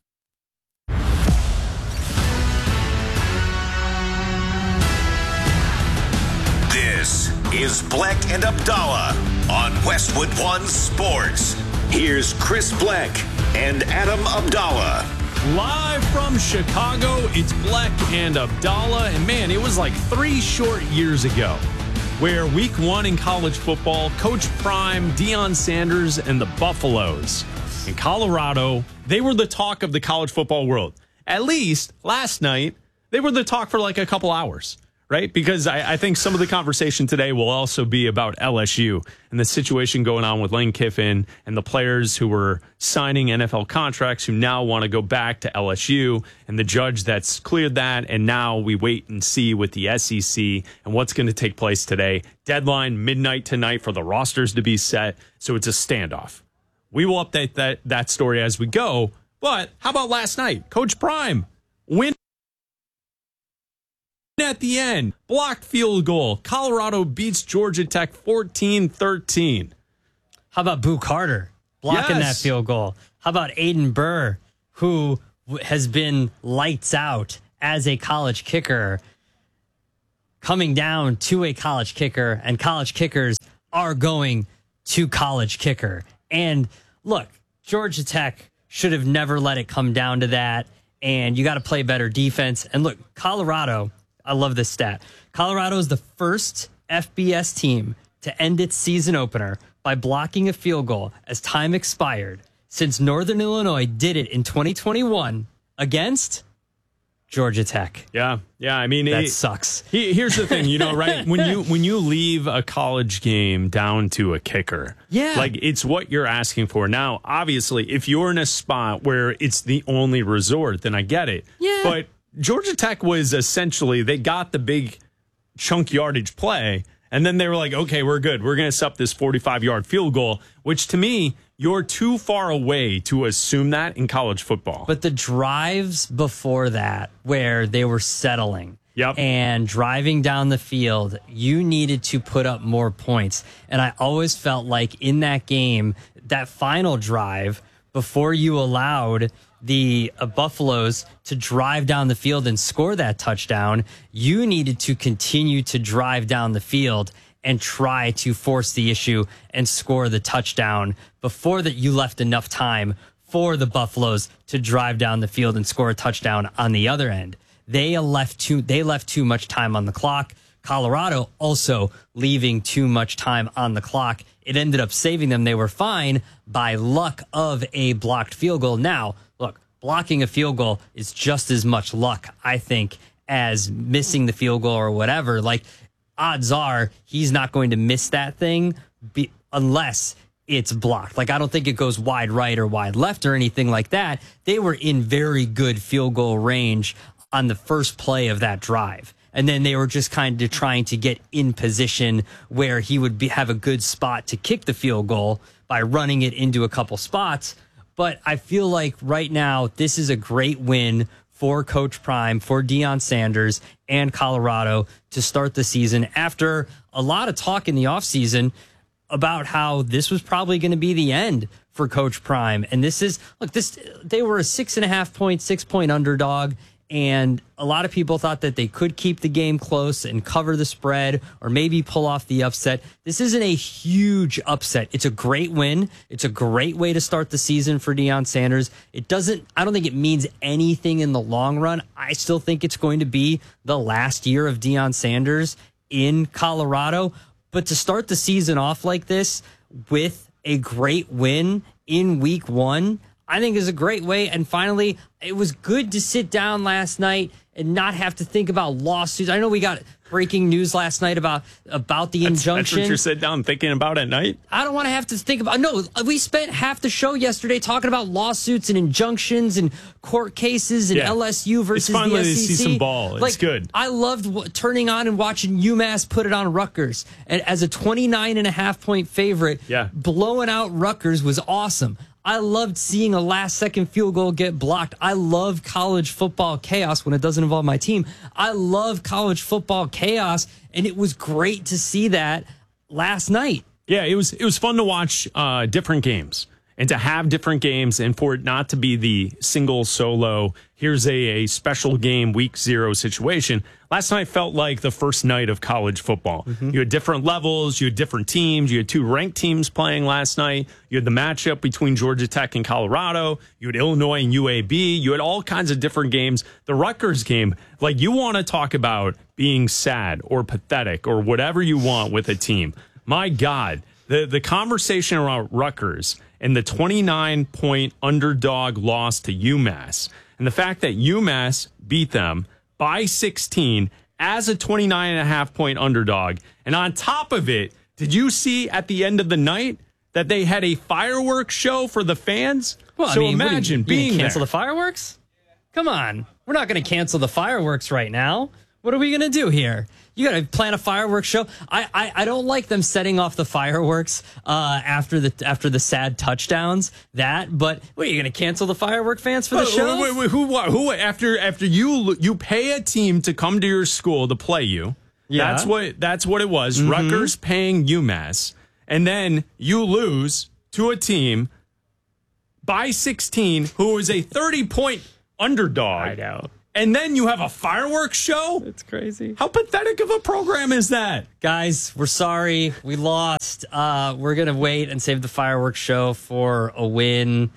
This is Black and Abdallah on Westwood One Sports. Here's Chris Black and Adam Abdallah. Live from Chicago, it's Black and Abdallah. And man, it was like three short years ago where week one in college football, Coach Prime, Deion Sanders, and the Buffaloes in Colorado, they were the talk of the college football world. At least last night, they were the talk for like a couple hours. Right? Because I, I think some of the conversation today will also be about L S U and the situation going on with Lane Kiffin and the players who were signing N F L contracts who now want to go back to L S U and the judge that's cleared that. And now we wait and see with the S E C and what's going to take place today. Deadline midnight tonight for the rosters to be set. So it's a standoff. We will update that, that story as we go. But how about last night? Coach Prime win. At the end, blocked field goal. Colorado beats Georgia Tech fourteen thirteen. How about Boo Carter blocking yes. that field goal? How about Aiden Burr, who has been lights out as a college kicker coming down to a college kicker, and college kickers are going to college kicker. And look, Georgia Tech should have never let it come down to that, and you got to play better defense. And look, Colorado, I love this stat. Colorado is the first F B S team to end its season opener by blocking a field goal as time expired since Northern Illinois did it in twenty twenty-one against Georgia Tech. Yeah, yeah. I mean, that it, sucks. He, here's the thing, you know, right? When you when you leave a college game down to a kicker, yeah, like it's what you're asking for. Now, obviously, if you're in a spot where it's the only resort, then I get it. Yeah. But Georgia Tech was essentially, they got the big chunk yardage play, and then they were like, okay, we're good. We're going to set up this forty-five yard field goal, which to me, you're too far away to assume that in college football. But the drives before that, where they were settling yep. and driving down the field, you needed to put up more points. And I always felt like in that game, that final drive, before you allowed the uh, Buffaloes to drive down the field and score that touchdown, you needed to continue to drive down the field and try to force the issue and score the touchdown before that you left enough time for the Buffaloes to drive down the field and score a touchdown on the other end. They left too, they left too much time on the clock. Colorado also leaving too much time on the clock. It ended up saving them. They were fine by luck of a blocked field goal. Now, look, blocking a field goal is just as much luck, I think, as missing the field goal or whatever. Like, odds are he's not going to miss that thing be, unless it's blocked. Like, I don't think it goes wide right or wide left or anything like that. They were in very good field goal range on the first play of that drive. And then they were just kind of trying to get in position where he would be, have a good spot to kick the field goal by running it into a couple spots. But I feel like right now, this is a great win for Coach Prime, for Deion Sanders and Colorado to start the season after a lot of talk in the offseason about how this was probably going to be the end for Coach Prime. And this is, look, this, they were a six and a half point, six point underdog. And a lot of people thought that they could keep the game close and cover the spread or maybe pull off the upset. This isn't a huge upset. It's a great win. It's a great way to start the season for Deion Sanders. It doesn't, I don't think it means anything in the long run. I still think it's going to be the last year of Deion Sanders in Colorado. But to start the season off like this with a great win in week one, I think is a great way. And finally, it was good to sit down last night and not have to think about lawsuits. I know we got breaking news last night about about the that's, injunction. That's what you sit down thinking about at night? I don't want to have to think about... No, we spent half the show yesterday talking about lawsuits and injunctions and court cases and yeah. L S U versus it's finally the S E C. To see some ball. It's like, good. I loved w- turning on and watching UMass put it on Rutgers. And as a twenty-nine and a half point favorite, yeah. blowing out Rutgers was awesome. I loved seeing a last-second field goal get blocked. I love college football chaos when it doesn't involve my team. I love college football chaos, and it was great to see that last night. Yeah, it was it was fun to watch uh, different games and to have different games and for it not to be the single solo, here's a, a special game week zero situation. Last night felt like the first night of college football. Mm-hmm. You had different levels, you had different teams, you had two ranked teams playing last night, you had the matchup between Georgia Tech and Colorado, you had Illinois and U A B, you had all kinds of different games. The Rutgers game, like you want to talk about being sad or pathetic or whatever you want with a team. My God, the, the conversation around Rutgers and the twenty-nine point underdog loss to UMass and the fact that UMass beat them by sixteen as a twenty-nine and a half point underdog. And on top of it, did you see at the end of the night that they had a fireworks show for the fans? Well, so I mean, imagine you, you being cancel there. the fireworks? Come on. We're not going to cancel the fireworks right now. What are we going to do here? You got to plan a fireworks show. I, I I don't like them setting off the fireworks uh, after the after the sad touchdowns. That, but what are you going to cancel the firework fans for the wait, show? Wait, wait, who? Who? After after you you pay a team to come to your school to play you. Yeah, that's what that's what it was. Mm-hmm. Rutgers paying UMass, and then you lose to a team by sixteen who is a thirty point underdog. I know. And then you have a fireworks show? It's crazy. How pathetic of a program is that? Guys, we're sorry. We lost. Uh, we're going to wait and save the fireworks show for a win.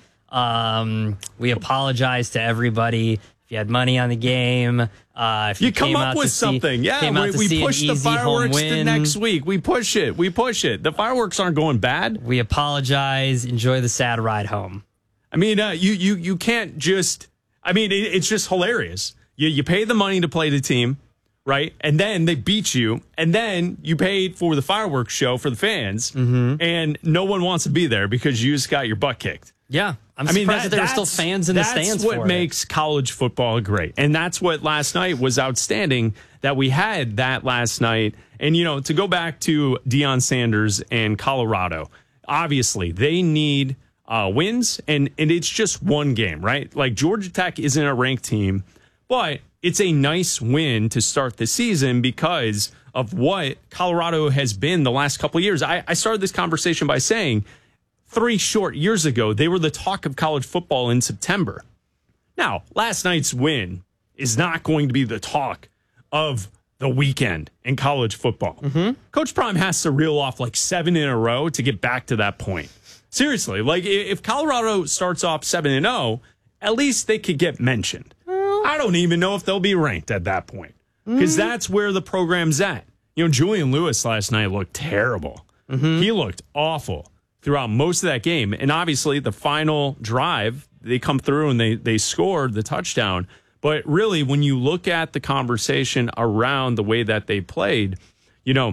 Um, we apologize to everybody. If you had money on the game, uh, if you, you come came up out with to see, something. Yeah, came out we, to we see push an the easy home fireworks win. to next week. We push it. We push it. The fireworks aren't going bad. We apologize. Enjoy the sad ride home. I mean, uh, you you you can't just. I mean, it, it's just hilarious. You you pay the money to play the team, right? And then they beat you, and then you paid for the fireworks show for the fans, mm-hmm. and no one wants to be there because you just got your butt kicked. Yeah, I'm I surprised mean, that, that there were still fans in the stands. That's what for makes it. college football great, and that's what last night was outstanding. That we had that last night, and you know, to go back to Deion Sanders and Colorado, obviously they need. Uh, wins, and, and it's just one game, right? Like Georgia Tech isn't a ranked team, but it's a nice win to start the season because of what Colorado has been the last couple of years. I, I started this conversation by saying three short years ago, they were the talk of college football in September. Now, last night's win is not going to be the talk of the weekend in college football. Mm-hmm. Coach Prime has to reel off like seven in a row to get back to that point. Seriously, like if Colorado starts off seven and zero, at least they could get mentioned. I don't even know if they'll be ranked at that point because mm-hmm. that's where the program's at. You know, Julian Lewis last night looked terrible. Mm-hmm. He looked awful throughout most of that game, and obviously the final drive they come through and they they scored the touchdown. But really, when you look at the conversation around the way that they played, you know.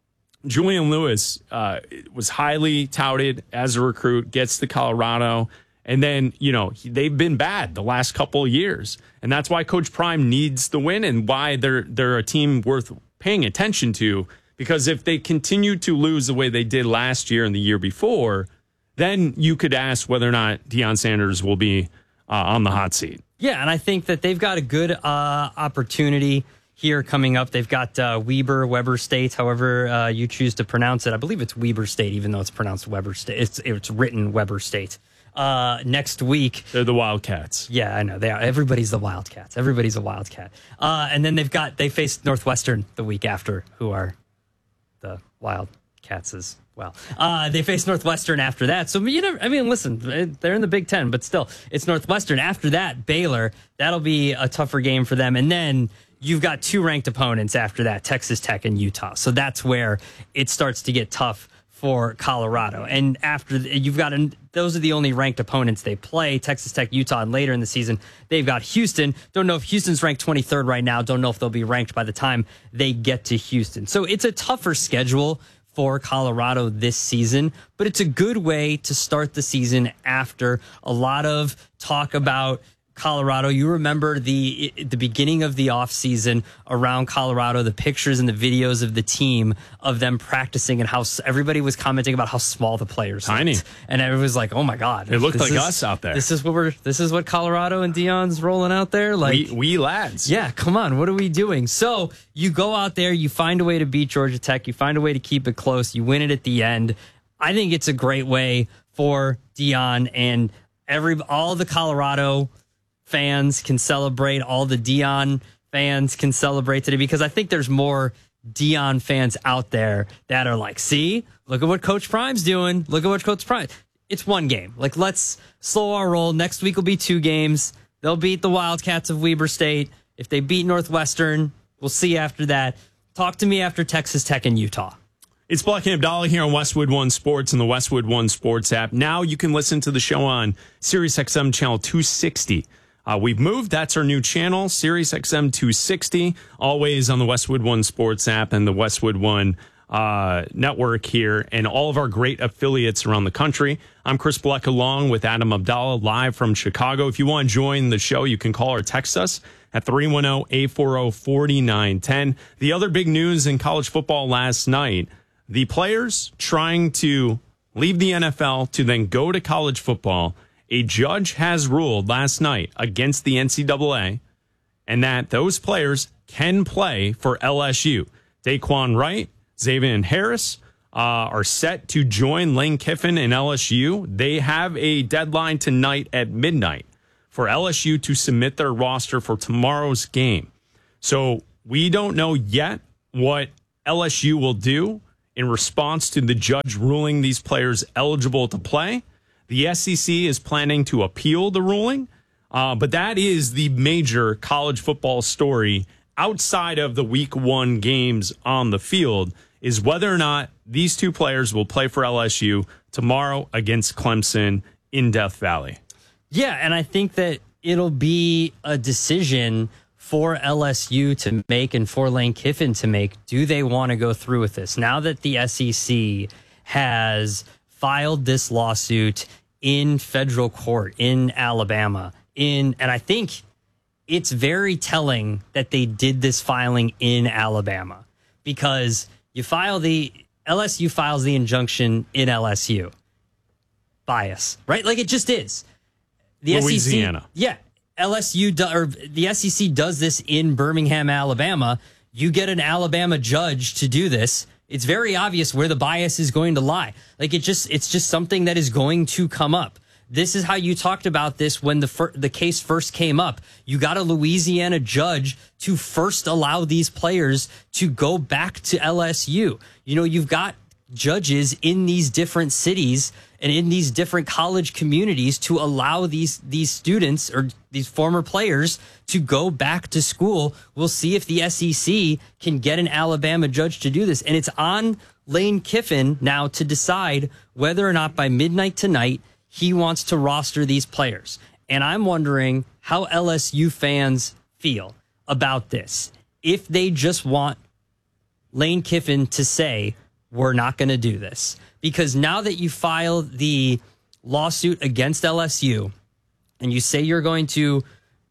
Julian Lewis uh, was highly touted as a recruit, gets to Colorado, and then, you know, they've been bad the last couple of years. And that's why Coach Prime needs the win and why they're they're a team worth paying attention to. Because if they continue to lose the way they did last year and the year before, then you could ask whether or not Deion Sanders will be uh, on the hot seat. Yeah, and I think that they've got a good uh, opportunity here coming up. They've got uh, Weber, Weber State, however uh, you choose to pronounce it. I believe it's Weber State, even though it's pronounced Weber State. It's, it's written Weber State. Uh, next week. They're the Wildcats. Yeah, I know. They are. Everybody's the Wildcats. Everybody's a Wildcat. Uh, and then they've got, they face Northwestern the week after, who are the Wildcats as well. Uh, they face Northwestern after that. So, you know, I mean, listen, they're in the Big Ten, but still, it's Northwestern. After that, Baylor. That'll be a tougher game for them. And then you've got two ranked opponents after that, Texas Tech and Utah. So that's where it starts to get tough for Colorado. And after you've got, an, those are the only ranked opponents they play, Texas Tech, Utah, and later in the season, they've got Houston. Don't know if Houston's ranked twenty-third right now. Don't know if they'll be ranked by the time they get to Houston. So it's a tougher schedule for Colorado this season, but it's a good way to start the season after a lot of talk about Colorado. You remember the the beginning of the offseason around Colorado, the pictures and the videos of the team, of them practicing, and how everybody was commenting about how small the players Tiny. looked. And everyone was like, oh my God. It looked like is, us out there. This is what we're this is what Colorado and Deion's rolling out there. Like we, we lads. Yeah, come on, what are we doing? So you go out there, you find a way to beat Georgia Tech, you find a way to keep it close, you win it at the end. I think it's a great way for Deion and every all the Colorado fans can celebrate, all the Deion fans can celebrate today, because I think there's more Deion fans out there that are like, see, look at what Coach Prime's doing. Look at what Coach Prime. It's one game. Like, let's slow our roll. Next week will be two games. They'll beat the Wildcats of Weber State. If they beat Northwestern, we'll see after that. Talk to me after Texas Tech and Utah. It's Black and Abdallah here on Westwood One Sports and the Westwood One Sports app. Now you can listen to the show on Sirius X M channel two sixty. Uh, we've moved. That's our new channel, Sirius X M two sixty, always on the Westwood One Sports app and the Westwood One uh, network here, and all of our great affiliates around the country. I'm Chris Bleck along with Adam Abdallah, live from Chicago. If you want to join the show, you can call or text us at three one zero, eight four zero, four nine one zero. The other big news in college football last night, the players trying to leave the N F L to then go to college football. A judge has ruled last night against the N C double A, and that those players can play for L S U. Daquan Wright, Xavier Harris uh, are set to join Lane Kiffin in L S U. They have a deadline tonight at midnight for L S U to submit their roster for tomorrow's game. So we don't know yet what L S U will do in response to the judge ruling these players eligible to play. The S E C is planning to appeal the ruling, uh, but that is the major college football story outside of the week one games on the field, is whether or not these two players will play for L S U tomorrow against Clemson in Death Valley. Yeah, and I think that it'll be a decision for L S U to make and for Lane Kiffin to make. Do they want to go through with this? Now that the S E C has filed this lawsuit in federal court in Alabama, in and I think it's very telling that they did this filing in Alabama, because you file the L S U files the injunction in L S U. Bias, right? Like it just is. The Louisiana. S E C, yeah. L S U do, or the S E C does this in Birmingham, Alabama. You get an Alabama judge to do this. It's very obvious where the bias is going to lie. Like it just, it's just something that is going to come up. This is how you talked about this when the fir- the case first came up. You got a Louisiana judge to first allow these players to go back to L S U. You know, you've got judges in these different cities and in these different college communities to allow these these students or these former players to go back to school. We'll see if the S E C can get an Alabama judge to do this. And it's on Lane Kiffin now to decide whether or not by midnight tonight he wants to roster these players. And I'm wondering how L S U fans feel about this. If they just want Lane Kiffin to say, we're not going to do this. Because now that you file the lawsuit against L S U and you say you're going to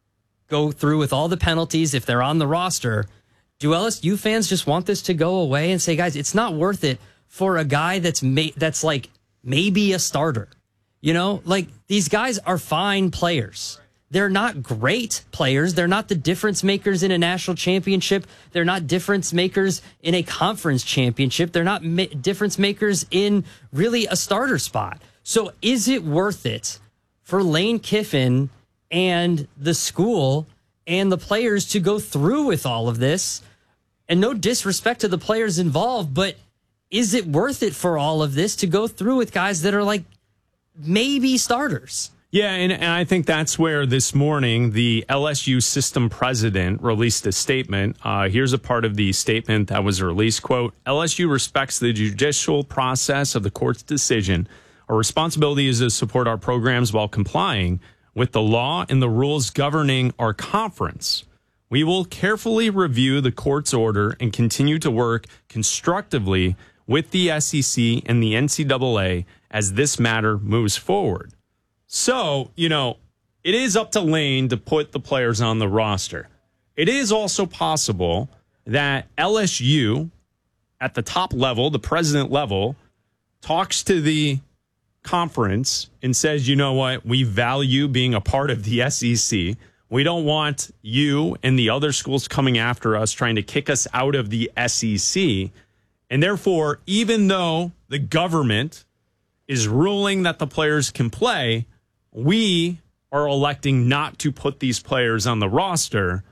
go through with all the penalties if they're on the roster, do L S U fans just want this to go away and say, guys, it's not worth it for a guy that's ma- that's like maybe a starter? You know, like these guys are fine players. They're not great players. They're not the difference makers in a national championship. They're not difference makers in a conference championship. They're not ma- difference makers in really a starter spot. So is it worth it for Lane Kiffin and the school and the players to go through with all of this? And no disrespect to the players involved, but is it worth it for all of this to go through with guys that are like maybe starters? Yeah, and, and I think that's where this morning the L S U system president released a statement. Uh, here's a part of the statement that was released. Quote, L S U respects the judicial process of the court's decision. Our responsibility is to support our programs while complying with the law and the rules governing our conference. We will carefully review the court's order and continue to work constructively with the S E C and the N C double A as this matter moves forward. So, you know, it is up to Lane to put the players on the roster. It is also possible that L S U at the top level, the president level, talks to the conference and says, you know what, we value being a part of the S E C. We don't want you and the other schools coming after us, trying to kick us out of the S E C. And therefore, even though the government is ruling that the players can play, we are electing not to put these players on the roster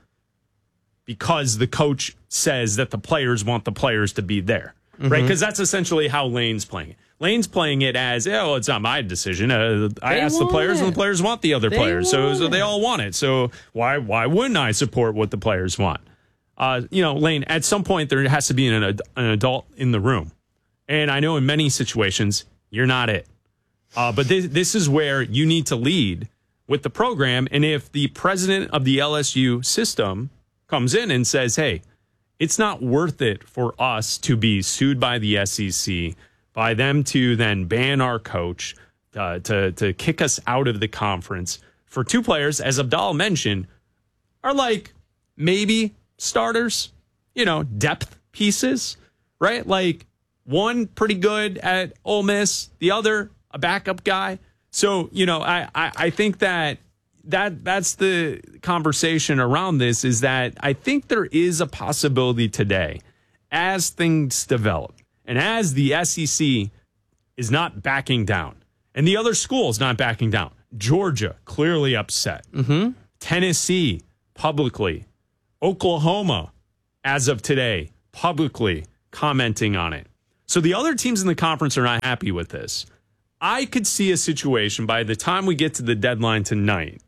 because the coach says that the players want the players to be there, mm-hmm. right? Because that's essentially how Lane's playing it. Lane's playing it as, oh, it's not my decision. Uh, I asked the players, it. and the players want the other they players, so, so they all want it. So why why wouldn't I support what the players want? Uh, you know, Lane, at some point there has to be an, an adult in the room, and I know in many situations you're not it. Uh, but this, this is where you need to lead with the program. And if the president of the L S U system comes in and says, hey, it's not worth it for us to be sued by the S E C, by them to then ban our coach, uh, to, to kick us out of the conference for two players, as Abdallah mentioned, are like maybe starters, you know, depth pieces, right? Like one pretty good at Ole Miss, the other a backup guy. So, you know, I, I, I think that that that's the conversation around this, is that I think there is a possibility today, as things develop and as the S E C is not backing down and the other school is not backing down. Georgia, clearly upset. Mm-hmm. Tennessee, publicly. Oklahoma, as of today, publicly commenting on it. So the other teams in the conference are not happy with this. I could see a situation by the time we get to the deadline tonight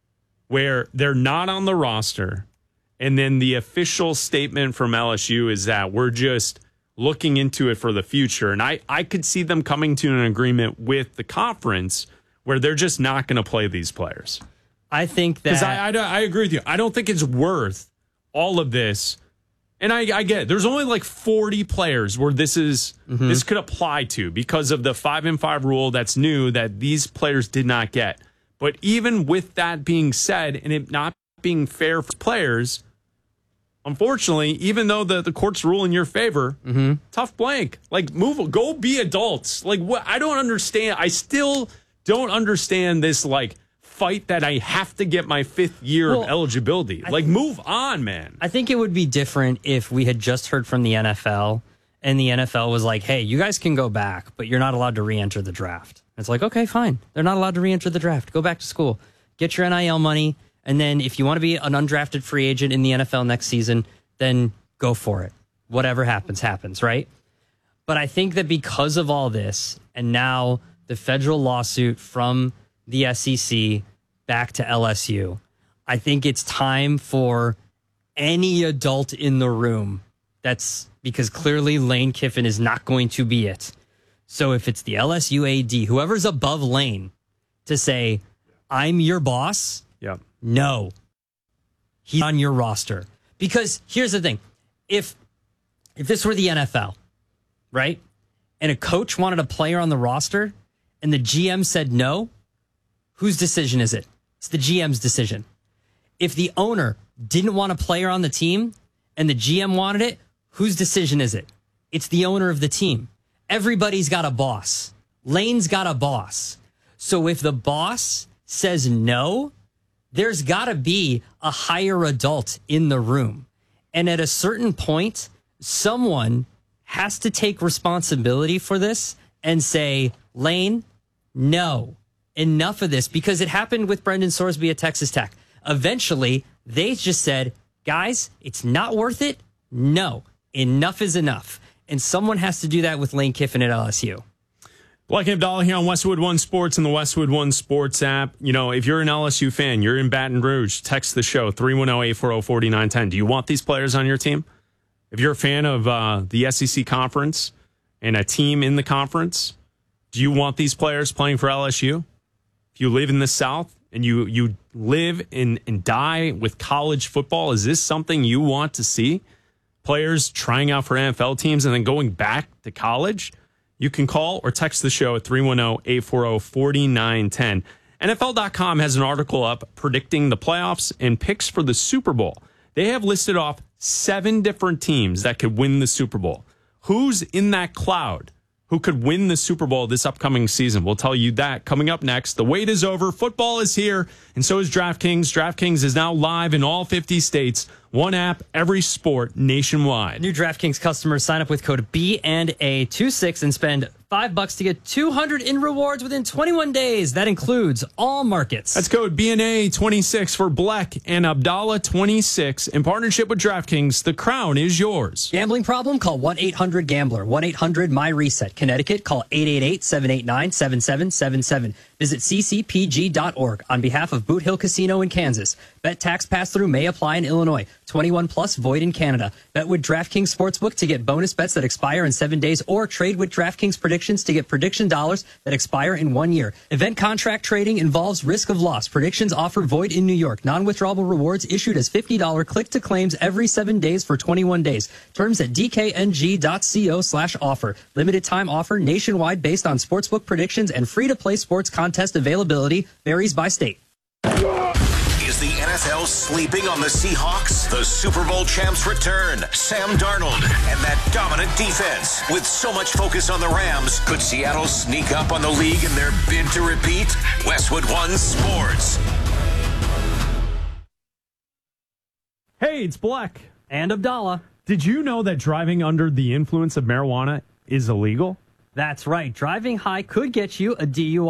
where they're not on the roster, and then the official statement from L S U is that we're just looking into it for the future. And I, I could see them coming to an agreement with the conference where they're just not going to play these players. I think that... Because I, I, I agree with you. I don't think it's worth all of this. And I, I get it. There's only like forty players where this is mm-hmm. this could apply to because of the five and five rule that's new that these players did not get. But even with that being said, and it not being fair for players, unfortunately, even though the, the courts rule in your favor, mm-hmm. tough blank. Like, move, go be adults. Like, what? I don't understand. I still don't understand this, like, fight that I have to get my fifth year well, of eligibility. Like, th- move on, man. I think it would be different if we had just heard from the N F L and the N F L was like, hey, you guys can go back, but you're not allowed to re-enter the draft. It's like, okay, fine. They're not allowed to re-enter the draft. Go back to school. Get your N I L money. And then if you want to be an undrafted free agent in the N F L next season, then go for it. Whatever happens, happens, right? But I think that because of all this, and now the federal lawsuit from the S E C back to L S U, I think it's time for any adult in the room. That's because clearly Lane Kiffin is not going to be it. So if it's the L S U A D, whoever's above Lane, to say, I'm your boss, yeah. no, he's on your roster. Because here's the thing. If if this were the N F L, right, and a coach wanted a player on the roster and the G M said no, whose decision is it? It's the G M's decision. If the owner didn't want a player on the team and the G M wanted it, whose decision is it? It's the owner of the team. Everybody's got a boss. Lane's got a boss. So if the boss says no, there's got to be a higher adult in the room. And at a certain point, someone has to take responsibility for this and say, Lane, no, enough of this. Because it happened with Brendan Sorsby at Texas Tech. Eventually, they just said, guys, it's not worth it. No, enough is enough. And someone has to do that with Lane Kiffin at L S U. Black and Abdallah here on Westwood One Sports and the Westwood One Sports app. You know, if you're an L S U fan, you're in Baton Rouge, text the show, three one zero, eight four zero, four nine one zero. Do you want these players on your team? If you're a fan of uh, the S E C conference and a team in the conference, do you want these players playing for L S U? If you live in the South and you, you live in, and die with college football, is this something you want to see? Players trying out for N F L teams and then going back to college? You can call or text the show at three one zero, eight four zero, four nine one zero. N F L dot com has an article up predicting the playoffs and picks for the Super Bowl. They have listed off seven different teams that could win the Super Bowl. Who's in that cloud who could win the Super Bowl this upcoming season? We'll tell you that coming up next. The wait is over. Football is here, and so is DraftKings. DraftKings is now live in all fifty states. One app, every sport, nationwide. New DraftKings customers sign up with code B and A twenty-six and spend five bucks to get two hundred in rewards within twenty-one days. That includes all markets. That's code B and A twenty-six for Black and Abdallah twenty-six. In partnership with DraftKings, the crown is yours. Gambling problem? Call one eight hundred gambler. one eight hundred my reset. Connecticut, call eight eight eight, seven eight nine, seven seven seven seven. Visit c c p g dot org on behalf of Boot Hill Casino in Kansas. Bet tax pass-through may apply in Illinois. twenty-one plus, void in Canada. Bet with DraftKings Sportsbook to get bonus bets that expire in seven days or trade with DraftKings Predictions to get prediction dollars that expire in one year. Event contract trading involves risk of loss. Predictions offer void in New York. Non-withdrawable rewards issued as fifty dollars click-to-claims every seven days for twenty-one days. Terms at d k n g dot co slash offer. Limited time offer nationwide based on sportsbook predictions and free-to-play sports contest availability varies by state. Is the N F L sleeping on the Seahawks? The Super Bowl champs return. Sam Darnold and that dominant defense. With so much focus on the Rams, could Seattle sneak up on the league in their bid to repeat? Westwood One Sports. Hey, it's Black. And Abdallah. Did you know that driving under the influence of marijuana is illegal? That's right. Driving high could get you a D U I.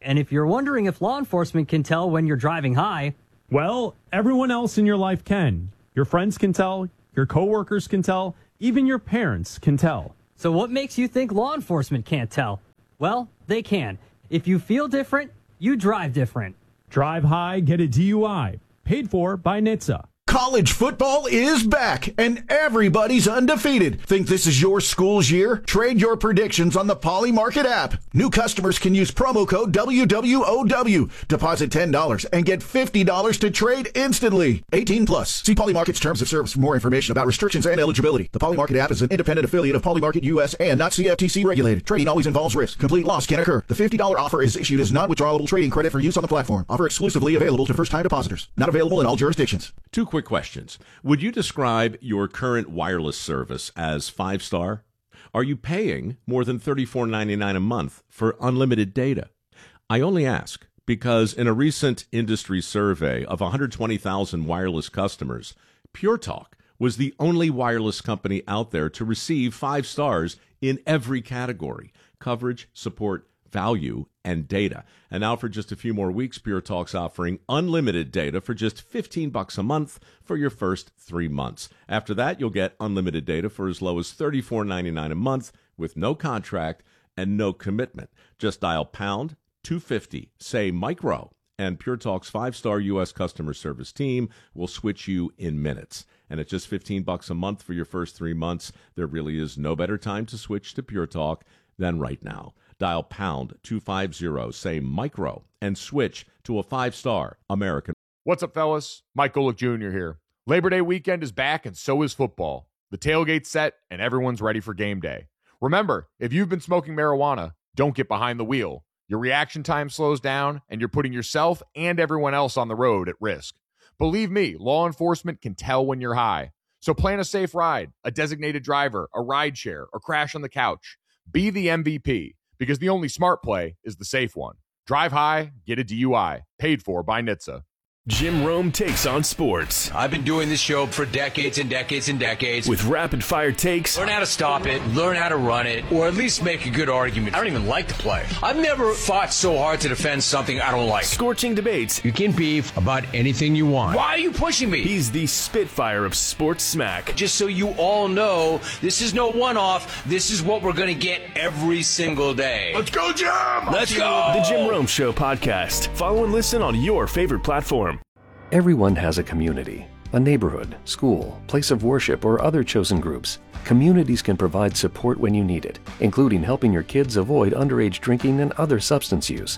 And if you're wondering if law enforcement can tell when you're driving high, well, everyone else in your life can. Your friends can tell, your coworkers can tell, even your parents can tell. So what makes you think law enforcement can't tell? Well, they can. If you feel different, you drive different. Drive high, get a D U I. Paid for by N H T S A. College football is back, and everybody's undefeated. Think this is your school's year? Trade your predictions on the Polymarket app. New customers can use promo code W W O W. Deposit ten dollars and get fifty dollars to trade instantly. eighteen plus. See Polymarket's terms of service for more information about restrictions and eligibility. The Polymarket app is an independent affiliate of Polymarket U S and not C F T C regulated. Trading always involves risk. Complete loss can occur. The fifty dollars offer is issued as non-withdrawable trading credit for use on the platform. Offer exclusively available to first-time depositors. Not available in all jurisdictions. Two quick questions. Would you describe your current wireless service as five-star? Are you paying more than thirty-four ninety-nine a month for unlimited data? I only ask because in a recent industry survey of one hundred twenty thousand wireless customers, Pure Talk was the only wireless company out there to receive five stars in every category: coverage, support, value, and data. And now for just a few more weeks, Pure Talk's offering unlimited data for just fifteen bucks a month for your first three months. After that, you'll get unlimited data for as low as thirty-four ninety-nine a month with no contract and no commitment. Just dial pound two fifty, say micro, and Pure Talk's five-star U S customer service team will switch you in minutes. And at just fifteen bucks a month for your first three months, there really is no better time to switch to Pure Talk than right now. Dial pound two fifty, say micro, and switch to a five-star American. What's up, fellas? Mike Golick Junior here. Labor Day weekend is back, and so is football. The tailgate's set, and everyone's ready for game day. Remember, if you've been smoking marijuana, don't get behind the wheel. Your reaction time slows down, and you're putting yourself and everyone else on the road at risk. Believe me, law enforcement can tell when you're high. So plan a safe ride, a designated driver, a ride share, or crash on the couch. Be the M V P. Because the only smart play is the safe one. Drive high, get a D U I. Paid for by N H T S A. Jim Rome takes on sports. I've been doing this show for decades and decades and decades. With rapid-fire takes. Learn how to stop it, learn how to run it, or at least make a good argument. I don't even like to play. I've never fought so hard to defend something I don't like. Scorching debates. You can beef about anything you want. Why are you pushing me? He's the Spitfire of sports smack. Just so you all know, this is no one-off. This is what we're going to get every single day. Let's go, Jim! Let's go! The Jim Rome Show podcast. Follow and listen on your favorite platform. Everyone has a community, a neighborhood, school, place of worship, or other chosen groups. Communities can provide support when you need it, including helping your kids avoid underage drinking and other substance use.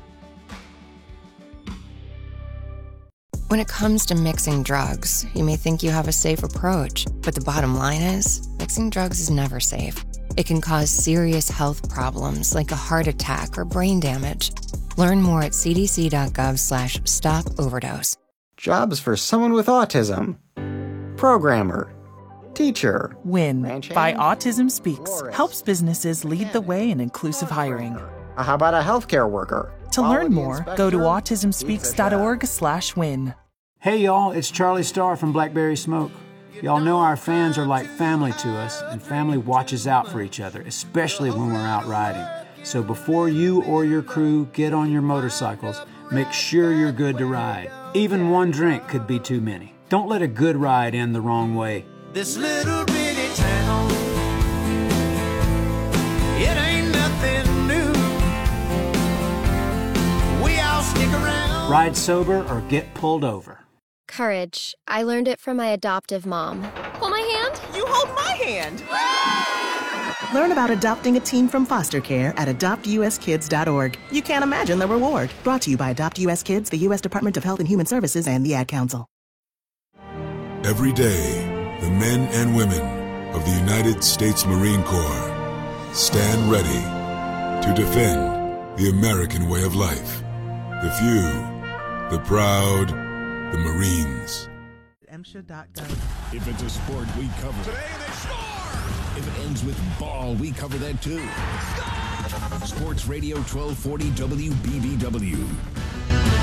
When it comes to mixing drugs, you may think you have a safe approach, but the bottom line is, mixing drugs is never safe. It can cause serious health problems like a heart attack or brain damage. Learn more at c d c dot gov slash stop overdose. Jobs for someone with autism. Programmer. Teacher. WIN by Autism Speaks helps businesses lead the way in inclusive hiring. How about a healthcare worker? To learn more, go to autism speaks dot org slash win. Hey y'all, it's Charlie Starr from Blackberry Smoke. Y'all know our fans are like family to us, and family watches out for each other, especially when we're out riding. So before you or your crew get on your motorcycles, make sure you're good to ride. Even one drink could be too many. Don't let a good ride end the wrong way. This little bitty town, it ain't nothing new. We all stick around. Ride sober or get pulled over. Courage. I learned it from my adoptive mom. Hold my hand. You hold my hand. Learn about adopting a teen from foster care at adopt u s kids dot org. You can't imagine the reward. Brought to you by Adopt U S Kids, the U S Department of Health and Human Services, and the Ad Council. Every day, the men and women of the United States Marine Corps stand ready to defend the American way of life. The few, the proud, the Marines. M S H A dot gov. If it's a sport, we cover it. Today they score! If it ends with ball, we cover that too. Score! Sports Radio twelve forty W B B W.